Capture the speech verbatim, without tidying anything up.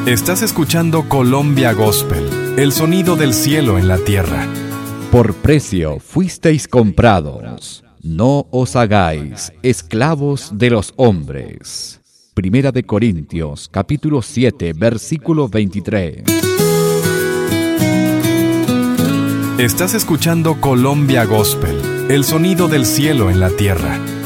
Estás escuchando Colombia Gospel, el sonido del cielo en la tierra. Por precio fuisteis comprados, no os hagáis esclavos de los hombres. Primera de Corintios, capítulo siete, versículo veintitrés. Estás escuchando Colombia Gospel, el sonido del cielo en la tierra.